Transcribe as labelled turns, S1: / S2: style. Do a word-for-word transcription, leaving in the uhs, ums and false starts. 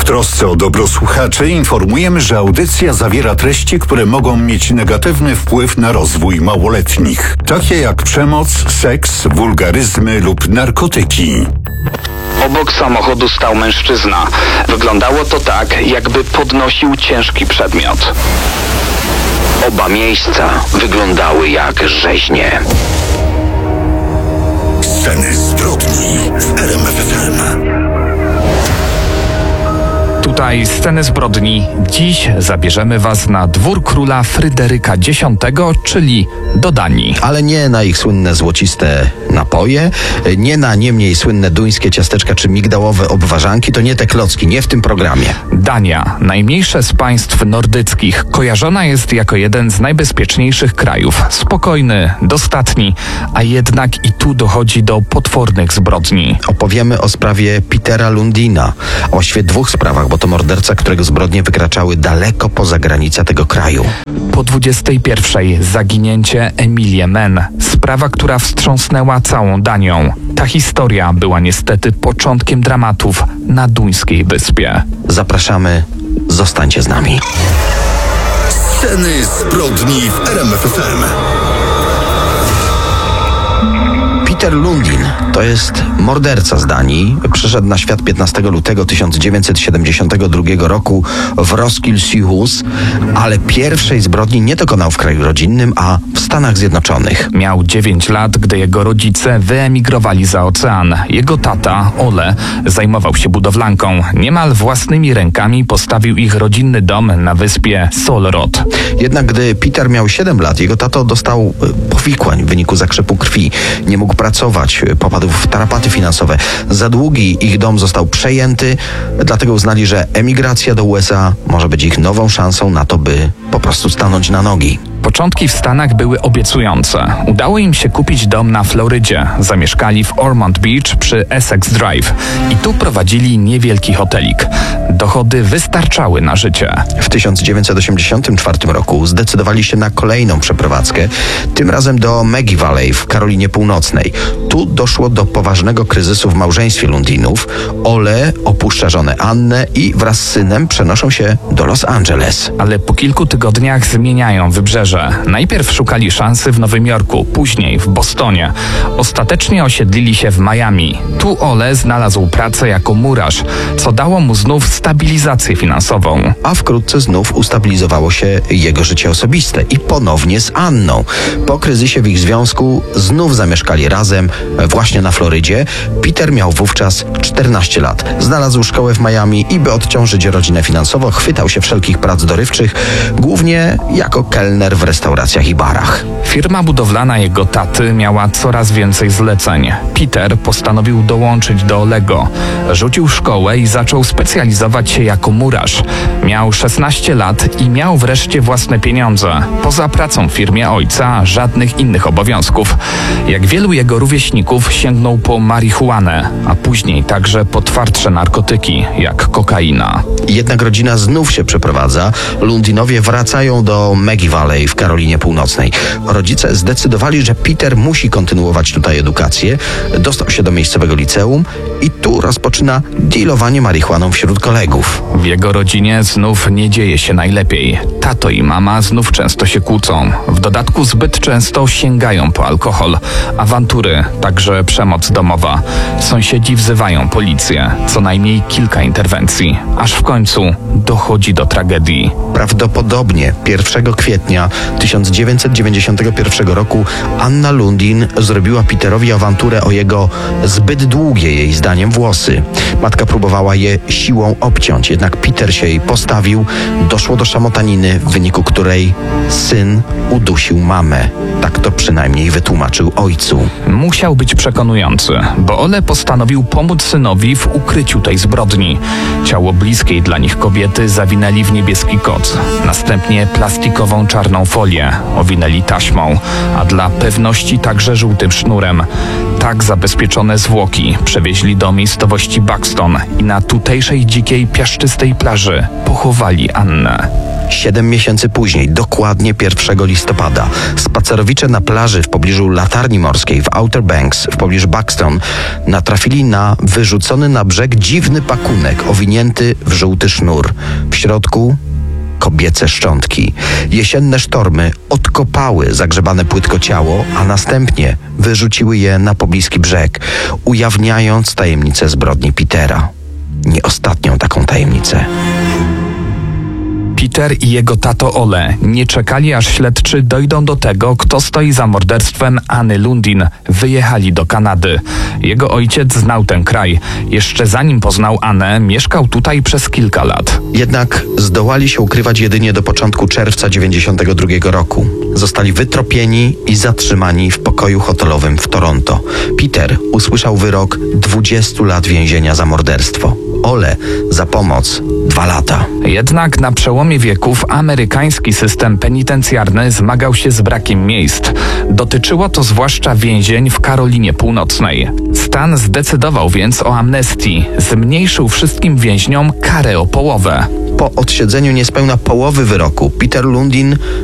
S1: trosce o dobro słuchaczy informujemy, że audycja zawiera treści, które mogą mieć negatywny wpływ na rozwój małoletnich, takie jak przemoc, seks, wulgaryzmy lub narkotyki.
S2: Obok samochodu stał mężczyzna. Wyglądało to tak, jakby podnosił ciężki przedmiot. Oba miejsca wyglądały jak rzeźnie.
S1: Sceny zbrodni w R M F F M.
S3: Tutaj sceny zbrodni. Dziś zabierzemy was na dwór króla Fryderyka Dziesiątego, czyli do Danii.
S4: Ale nie na ich słynne złociste napoje, nie na nie mniej słynne duńskie ciasteczka czy migdałowe obwarzanki, to nie te klocki, nie w tym programie.
S3: Dania, najmniejsze z państw nordyckich, kojarzona jest jako jeden z najbezpieczniejszych krajów. Spokojny, dostatni, a jednak i tu dochodzi do potwornych zbrodni.
S4: Opowiemy o sprawie Petera Lundina, o właściwie dwóch sprawach, bo to morderca, którego zbrodnie wykraczały daleko poza granice tego kraju.
S3: Po dwudziestej pierwszej zaginięcie Emilie Men. Sprawa, która wstrząsnęła całą Danią. Ta historia była niestety początkiem dramatów na duńskiej wyspie.
S4: Zapraszamy, zostańcie z nami.
S1: Sceny zbrodni w R M F F M.
S4: Peter Lundin to jest morderca z Danii. Przyszedł na świat piętnastego lutego tysiąc dziewięćset siedemdziesiątego drugiego roku w Roskilde-Sydhus, ale pierwszej zbrodni nie dokonał w kraju rodzinnym, a w Stanach Zjednoczonych.
S3: Miał dziewięć lat, gdy jego rodzice wyemigrowali za ocean. Jego tata, Ole, zajmował się budowlanką. Niemal własnymi rękami postawił ich rodzinny dom na wyspie Solrot.
S4: Jednak gdy Peter miał siedem lat, jego tato dostał powikłań w wyniku zakrzepu krwi. Nie mógł pracować, popadł w tarapaty finansowe. Za długi ich dom został przejęty, dlatego uznali, że emigracja do U S A może być ich nową szansą na to, by po prostu stanąć na nogi.
S3: Początki w Stanach były obiecujące. Udało im się kupić dom na Florydzie. Zamieszkali w Ormond Beach przy Essex Drive i tu prowadzili niewielki hotelik. Dochody wystarczały na życie.
S4: W tysiąc dziewięćset osiemdziesiątym czwartym roku zdecydowali się na kolejną przeprowadzkę, tym razem do Maggie Valley w Karolinie Północnej. Tu doszło do poważnego kryzysu w małżeństwie Lundinów. Ole opuszcza żonę Annę i wraz z synem przenoszą się do Los Angeles.
S3: Ale po kilku tygodniach zmieniają wybrzeże. Najpierw szukali szansy w Nowym Jorku, później w Bostonie. Ostatecznie osiedlili się w Miami. Tu Ole znalazł pracę jako murarz, co dało mu znów stabilizację finansową.
S4: A wkrótce znów ustabilizowało się jego życie osobiste i ponownie z Anną. Po kryzysie w ich związku znów zamieszkali razem właśnie na Florydzie. Peter miał wówczas czternaście lat. Znalazł szkołę w Miami i by odciążyć rodzinę finansowo, chwytał się wszelkich prac dorywczych, głównie jako kelner w restauracjach i barach.
S3: Firma budowlana jego taty miała coraz więcej zleceń. Peter postanowił dołączyć do Olego. Rzucił szkołę i zaczął specjalizować się jako murarz. Miał szesnaście lat i miał wreszcie własne pieniądze. Poza pracą w firmie ojca żadnych innych obowiązków. Jak wielu jego rówieśników sięgnął po marihuanę, a później także po twardsze narkotyki, jak kokaina.
S4: Jednak rodzina znów się przeprowadza. Lundinowie wracają do Maggie Valley w Karolinie Północnej. Rodzice zdecydowali, że Peter musi kontynuować tutaj edukację. Dostał się do miejscowego liceum i tu rozpoczyna dealowanie marihuaną wśród kolegów.
S3: W jego rodzinie znów nie dzieje się najlepiej. Tato i mama znów często się kłócą. W dodatku zbyt często sięgają po alkohol. Awantury, także przemoc domowa. Sąsiedzi wzywają policję. Co najmniej kilka interwencji. Aż w końcu dochodzi do tragedii.
S4: Prawdopodobnie pierwszego kwietnia tysiąc dziewięćset dziewięćdziesiątego pierwszego roku Anna Lundin zrobiła Peterowi awanturę o jego zbyt długie jej zdaniem włosy. Matka próbowała je siłą obciąć, jednak Peter się jej postawił. Doszło do szamotaniny, w wyniku której syn udusił mamę. Tak to przynajmniej wytłumaczył ojcu.
S3: Musiał być przekonujący, bo Ole postanowił pomóc synowi w ukryciu tej zbrodni. Ciało bliskiej dla nich kobiety zawinęli w niebieski koc. Następnie plastikową czarną folię owinęli taśmą, a dla pewności także żółtym sznurem. tak zabezpieczone zwłoki przewieźli do miejscowości Buxton i na tutejszej dzikiej, piaszczystej plaży pochowali Annę.
S4: Siedem miesięcy później, dokładnie pierwszego listopada, spacerowicze na plaży w pobliżu latarni morskiej w Outer Banks w pobliżu Buxton natrafili na wyrzucony na brzeg dziwny pakunek owinięty w żółty sznur. W środku kobiece szczątki. Jesienne sztormy odkopały zagrzebane płytko ciało, a następnie wyrzuciły je na pobliski brzeg, ujawniając tajemnicę zbrodni Petera. Nie ostatnią taką tajemnicę.
S3: Peter i jego tato Ole nie czekali, aż śledczy dojdą do tego, kto stoi za morderstwem Anny Lundin. Wyjechali do Kanady. Jego ojciec znał ten kraj. Jeszcze zanim poznał Annę, mieszkał tutaj przez kilka lat.
S4: Jednak zdołali się ukrywać jedynie do początku czerwca dziewięćdziesiątego drugiego roku. Zostali wytropieni i zatrzymani w pokoju hotelowym w Toronto. Peter usłyszał wyrok dwudziestu lat więzienia za morderstwo. Ole za pomoc dwa lata.
S3: Jednak na przełomie wieków amerykański system penitencjarny zmagał się z brakiem miejsc. Dotyczyło to zwłaszcza więzień w Karolinie Północnej. Stan zdecydował więc o amnestii. Zmniejszył wszystkim więźniom karę o połowę.
S4: Po odsiedzeniu niespełna połowy wyroku Peter Lundin